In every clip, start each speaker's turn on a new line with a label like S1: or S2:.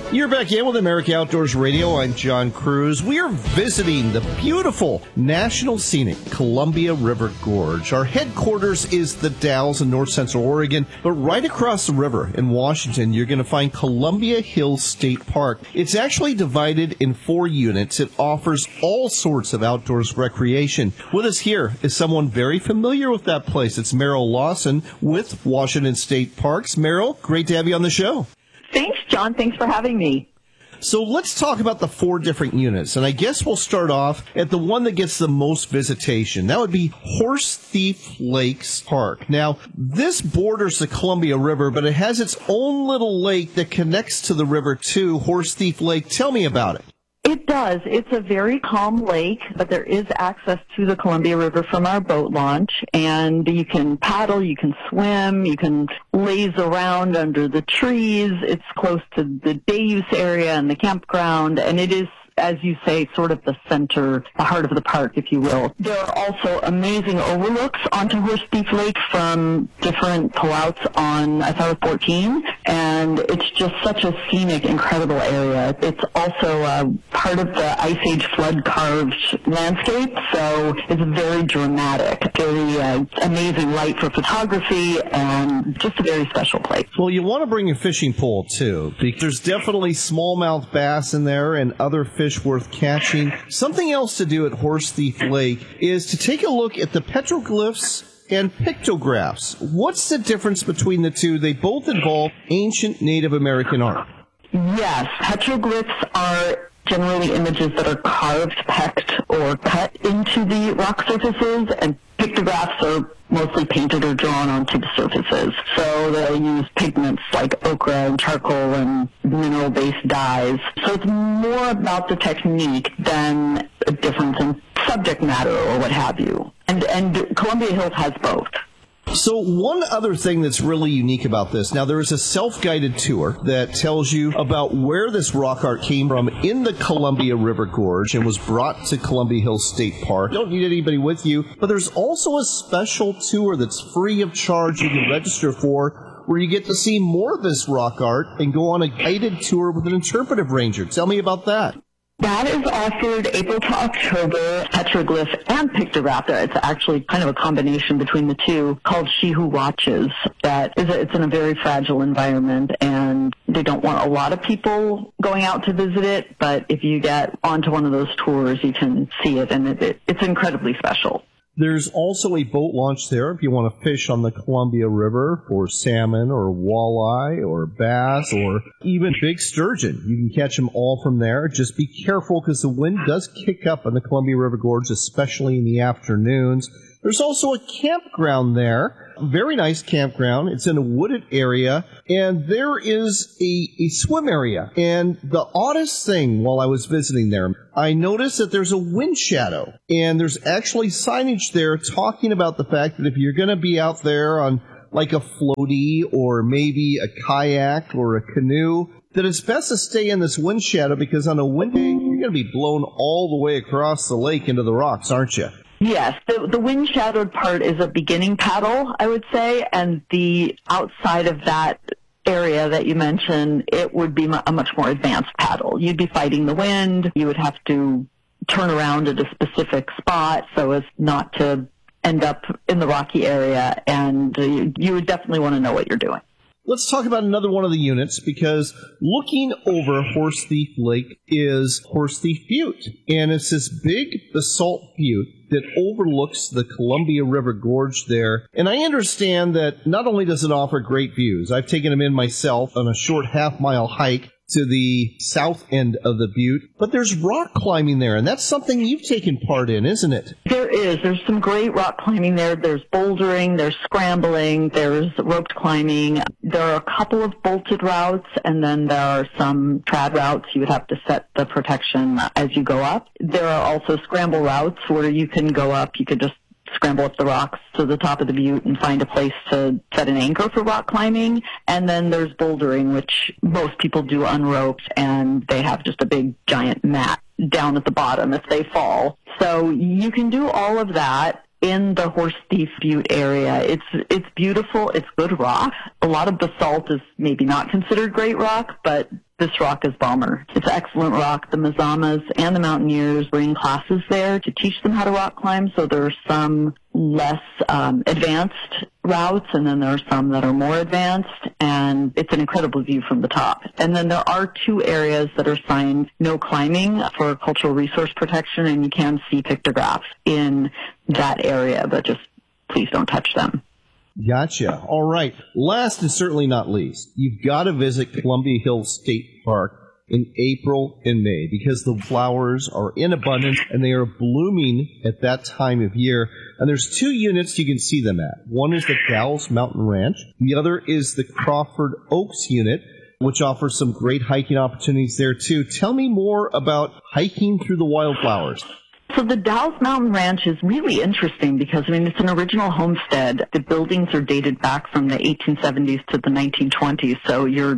S1: You're back in with America Outdoors Radio. I'm John Cruz. We are visiting the beautiful National Scenic Columbia River Gorge. Our headquarters is the Dalles in north central Oregon, but right across the river in Washington, you're going to find Columbia Hills State Park. It's actually divided in 4 units. It offers all sorts of outdoors recreation. With us here is someone very familiar with that place. It's Meryl Lawson with Washington State Parks. Meryl, great to have you on the show.
S2: Thanks, John. Thanks for having me.
S1: So let's talk about the 4 different units, and I guess we'll start off at the one that gets the most visitation. That would be Horse Thief Lakes Park. Now, this borders the Columbia River, but it has its own little lake that connects to the river too, Horse Thief Lake. Tell me about it.
S2: It does. It's a very calm lake, but there is access to the Columbia River from our boat launch, and you can paddle, you can swim, you can laze around under the trees. It's close to the day use area and the campground, and it is, as you say, sort of the center, the heart of the park, if you will. There are also amazing overlooks onto Horse Thief Lake from different pullouts on I-14, and it's just such a scenic, incredible area. It's also part of the Ice Age flood-carved landscape, so it's very dramatic, very amazing light for photography, and just a very special place.
S1: Well, you want to bring a fishing pole, too, because there's definitely smallmouth bass in there and other fish worth catching. Something else to do at Horse Thief Lake is to take a look at the petroglyphs and pictographs. What's the difference between the two? They both involve ancient Native American art.
S2: Yes, petroglyphs are generally images that are carved, pecked, or cut into the rock surfaces, and pictographs are mostly painted or drawn onto the surfaces. So they'll use pigments like ochre and charcoal and mineral-based dyes. So it's more about the technique than a difference in subject matter or what have you. And Columbia Hills has both.
S1: So one other thing that's really unique about this, now there is a self-guided tour that tells you about where this rock art came from in the Columbia River Gorge and was brought to Columbia Hills State Park. You don't need anybody with you, but there's also a special tour that's free of charge you can register for, where you get to see more of this rock art and go on a guided tour with an interpretive ranger. Tell me about that.
S2: That is offered April to October, petroglyph and pictograph. It's actually kind of a combination between the two called She Who Watches. It's in a very fragile environment, and they don't want a lot of people going out to visit it, but if you get onto one of those tours, you can see it, and it's incredibly special.
S1: There's also a boat launch there if you want to fish on the Columbia River for salmon or walleye or bass or even big sturgeon. You can catch them all from there. Just be careful because the wind does kick up on the Columbia River Gorge, especially in the afternoons. There's also a campground there, a very nice campground. It's in a wooded area, and there is a swim area. And the oddest thing while I was visiting there, I noticed that there's a wind shadow, and there's actually signage there talking about the fact that if you're going to be out there on like a floaty or maybe a kayak or a canoe, that it's best to stay in this wind shadow because on a wind day, you're going to be blown all the way across the lake into the rocks, aren't you?
S2: Yes, the wind-shadowed part is a beginning paddle, I would say, and the outside of that area that you mentioned, it would be a much more advanced paddle. You'd be fighting the wind. You would have to turn around at a specific spot so as not to end up in the rocky area, and you would definitely want to know what you're doing.
S1: Let's talk about another one of the units, because looking over Horse Thief Lake is Horse Thief Butte. And it's this big basalt butte that overlooks the Columbia River Gorge there. And I understand that not only does it offer great views, I've taken them in myself on a short half-mile hike to the south end of the butte, but there's rock climbing there, and that's something you've taken part in, isn't it?
S2: There is. There's some great rock climbing there. There's bouldering, there's scrambling, there's roped climbing. There are a couple of bolted routes, and then there are some trad routes. You would have to set the protection as you go up. There are also scramble routes where you can go up. You could just scramble up the rocks to the top of the butte and find a place to set an anchor for rock climbing. And then there's bouldering, which most people do unroped, and they have just a big giant mat down at the bottom if they fall. So you can do all of that in the Horse Thief Butte area. It's beautiful. It's good rock. A lot of basalt is maybe not considered great rock, but this rock is Balmer. It's an excellent rock. The Mazamas and the Mountaineers bring classes there to teach them how to rock climb, so there are some less advanced routes, and then there are some that are more advanced, and it's an incredible view from the top. And then there are 2 areas that are signed no climbing for cultural resource protection, and you can see pictographs in that area, but just please don't touch them.
S1: Gotcha. All right. Last and certainly not least, you've got to visit Columbia Hills State Park in April and May because the flowers are in abundance and they are blooming at that time of year. And there's 2 units you can see them at. One is the Dalles Mountain Ranch. The other is the Crawford Oaks unit, which offers some great hiking opportunities there too. Tell me more about hiking through the wildflowers.
S2: So the Dalles Mountain Ranch is really interesting because, it's an original homestead. The buildings are dated back from the 1870s to the 1920s, so you're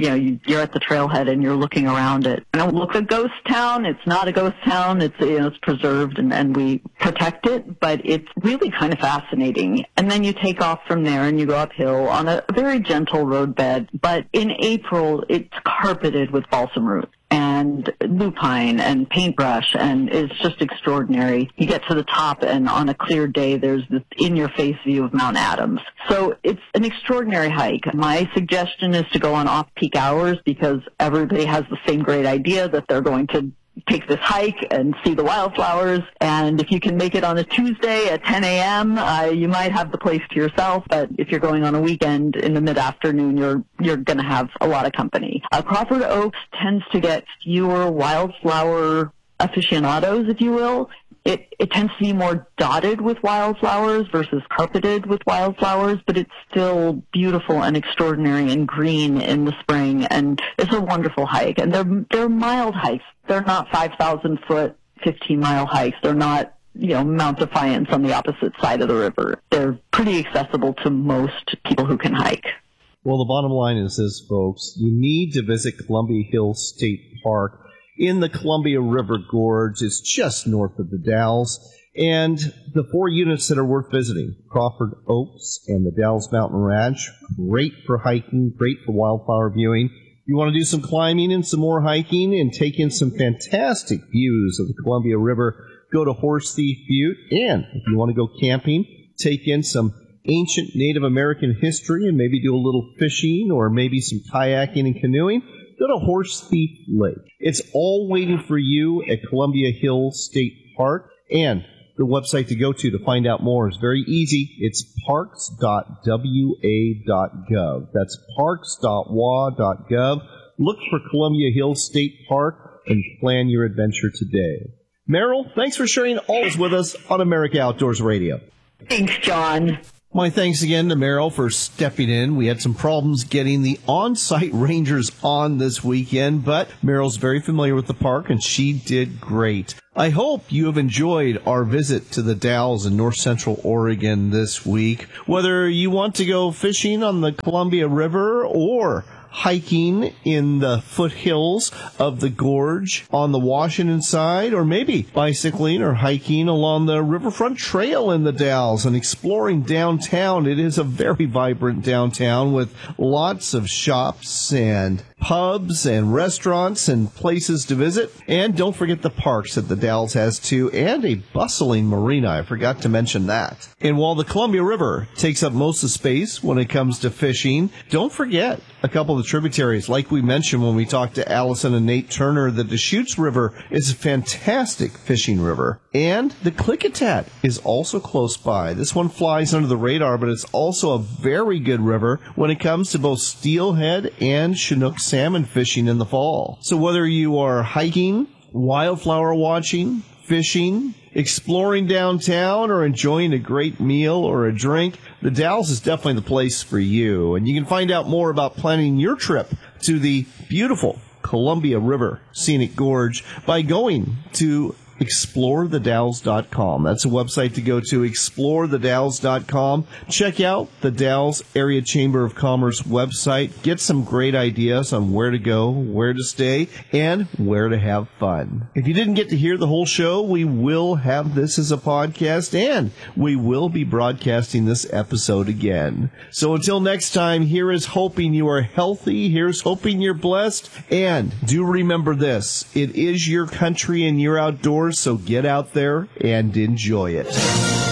S2: at the trailhead and you're looking around it. And it looks like a ghost town. It's not a ghost town. It's preserved and we protect it, but it's really kind of fascinating. And then you take off from there and you go uphill on a very gentle roadbed. But in April, it's carpeted with balsam root and lupine and paintbrush, and it's just extraordinary. You get to the top, and on a clear day, there's this in-your-face view of Mount Adams. So it's an extraordinary hike. My suggestion is to go on off-peak hours because everybody has the same great idea that they're going to take this hike and see the wildflowers. And if you can make it on a Tuesday at 10 a.m., you might have the place to yourself. But if you're going on a weekend in the mid-afternoon, you're going to have a lot of company. Crawford Oaks tends to get fewer wildflower aficionados, if you will. It tends to be more dotted with wildflowers versus carpeted with wildflowers, but it's still beautiful and extraordinary and green in the spring, and it's a wonderful hike. And they're mild hikes. They're not 5,000-foot, 15-mile hikes. They're not, Mount Defiance on the opposite side of the river. They're pretty accessible to most people who can hike.
S1: Well, the bottom line is this, folks. You need to visit Columbia Hills State Park in the Columbia River Gorge. It's just north of the Dalles. And the 4 units that are worth visiting, Crawford Oaks and the Dalles Mountain Ranch, great for hiking, great for wildflower viewing. You want to do some climbing and some more hiking and take in some fantastic views of the Columbia River, go to Horse Thief Butte. And if you want to go camping, take in some ancient Native American history and maybe do a little fishing or maybe some kayaking and canoeing, go to Horse Thief Lake. It's all waiting for you at Columbia Hills State Park. And the website to go to find out more is very easy. It's parks.wa.gov. That's parks.wa.gov. Look for Columbia Hills State Park and plan your adventure today. Meryl, thanks for sharing all this with us on America Outdoors Radio.
S2: Thanks, John.
S1: My thanks again to Meryl for stepping in. We had some problems getting the on-site rangers on this weekend, but Meryl's very familiar with the park, and she did great. I hope you have enjoyed our visit to the Dalles in north central Oregon this week. Whether you want to go fishing on the Columbia River or hiking in the foothills of the gorge on the Washington side, or maybe bicycling or hiking along the Riverfront Trail in the Dalles and exploring downtown. It is a very vibrant downtown with lots of shops and pubs and restaurants and places to visit. And don't forget the parks that the Dalles has too, and a bustling marina. I forgot to mention that. And while the Columbia River takes up most of the space when it comes to fishing, don't forget a couple of the tributaries. Like we mentioned when we talked to Allison and Nate Turner, the Deschutes River is a fantastic fishing river. And the Klickitat is also close by. This one flies under the radar, but it's also a very good river when it comes to both steelhead and Chinook salmon fishing in the fall. So whether you are hiking, wildflower watching, fishing, exploring downtown, or enjoying a great meal or a drink, the Dalles is definitely the place for you. And you can find out more about planning your trip to the beautiful Columbia River Scenic Gorge by going to ExploreTheDalles.com. That's a website to go to, ExploreTheDalles.com. Check out the Dalles Area Chamber of Commerce website. Get some great ideas on where to go, where to stay, and where to have fun. If you didn't get to hear the whole show, we will have this as a podcast, and we will be broadcasting this episode again. So until next time, here is hoping you are healthy. Here's hoping you're blessed. And do remember this, it is your country and you're outdoors, so get out there and enjoy it.